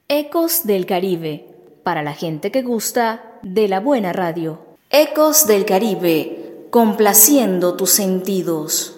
Ecos del Caribe, para la gente que gusta de la buena radio. Ecos del Caribe, complaciendo tus sentidos.